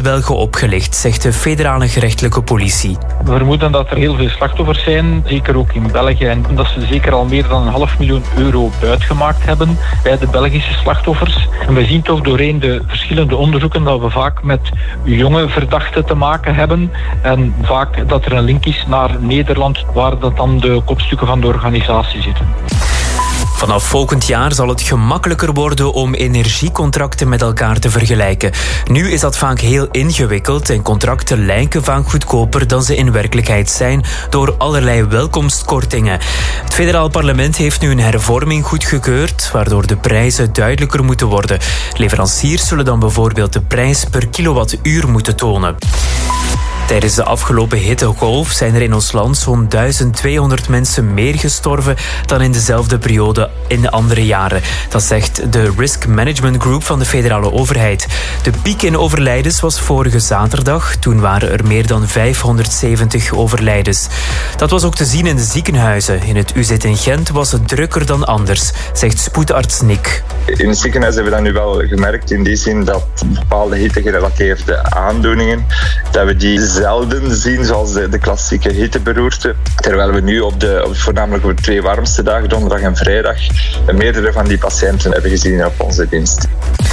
Belgen opgelicht, zegt de federale gerechtelijke politie. We vermoeden dat er heel veel slachtoffers zijn, zeker ook in België. En dat ze zeker al meer dan €500.000 buitgemaakt hebben bij de Belgische slachtoffers. En we zien toch doorheen de verschillende onderzoeken dat we vaak met jonge verdachten te maken hebben. En vaak dat er een link is naar Nederland, waar dat dan de kopstukken van de organisatie zitten. Vanaf volgend jaar zal het gemakkelijker worden om energiecontracten met elkaar te vergelijken. Nu is dat vaak heel ingewikkeld en contracten lijken vaak goedkoper dan ze in werkelijkheid zijn door allerlei welkomstkortingen. Het federaal parlement heeft nu een hervorming goedgekeurd, waardoor de prijzen duidelijker moeten worden. Leveranciers zullen dan bijvoorbeeld de prijs per kilowattuur moeten tonen. Tijdens de afgelopen hittegolf zijn er in ons land zo'n 1200 mensen meer gestorven dan in dezelfde periode in de andere jaren. Dat zegt de Risk Management Group van de federale overheid. De piek in overlijdens was vorige zaterdag. Toen waren er meer dan 570 overlijdens. Dat was ook te zien in de ziekenhuizen. In het UZ in Gent was het drukker dan anders, zegt spoedarts Nick. In het ziekenhuis hebben we dat nu wel gemerkt in die zin dat bepaalde hittegerelateerde aandoeningen, dat we die zelden zien zoals de klassieke hitteberoerte. Terwijl we nu voornamelijk op de 2 warmste dagen, donderdag en vrijdag, meerdere van die patiënten hebben gezien op onze dienst.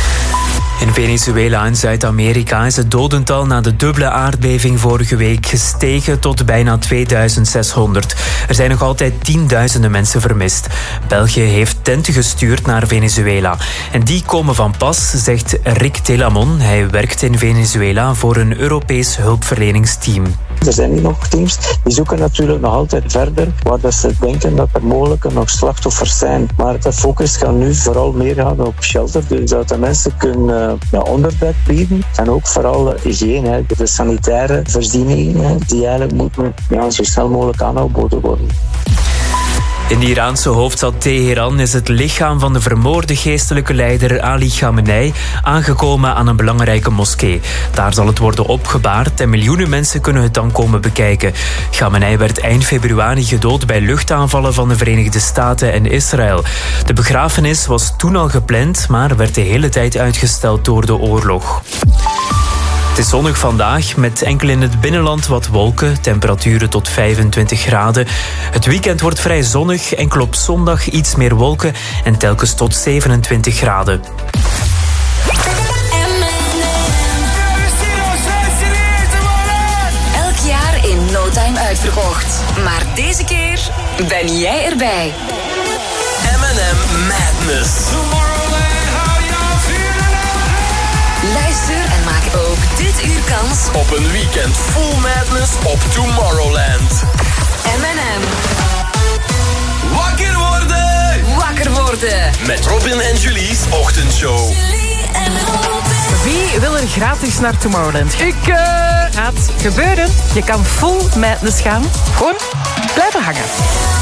In Venezuela en Zuid-Amerika is het dodental na de dubbele aardbeving vorige week gestegen tot bijna 2600. Er zijn nog altijd tienduizenden mensen vermist. België heeft tenten gestuurd naar Venezuela. En die komen van pas, zegt Rick Telamon. Hij werkt in Venezuela voor een Europees hulpverleningsteam. Er zijn nu nog teams die zoeken natuurlijk nog altijd verder, waar dat ze denken dat er mogelijk nog slachtoffers zijn. Maar de focus gaat nu vooral meer gaan op shelter, dus dat de mensen kunnen onderdak bieden. En ook vooral hygiëne, de sanitaire voorzieningen die eigenlijk moeten zo snel mogelijk aangeboden worden. In de Iraanse hoofdstad Teheran is het lichaam van de vermoorde geestelijke leider Ali Khamenei aangekomen aan een belangrijke moskee. Daar zal het worden opgebaard en miljoenen mensen kunnen het dan komen bekijken. Khamenei werd eind februari gedood bij luchtaanvallen van de Verenigde Staten en Israël. De begrafenis was toen al gepland, maar werd de hele tijd uitgesteld door de oorlog. Het is zonnig vandaag, met enkel in het binnenland wat wolken, temperaturen tot 25 graden. Het weekend wordt vrij zonnig, enkel op zondag iets meer wolken en telkens tot 27 graden. Elk jaar in no time uitverkocht. Maar deze keer ben jij erbij. M&M Madness. Luister en maak ook dit uur kans op een weekend full madness op Tomorrowland. M&M. Wakker worden! Wakker worden. Met Robin en Julie's ochtendshow. Wie wil er gratis naar Tomorrowland? Ik gaat gebeuren. Je kan full madness gaan. Gewoon blijven hangen.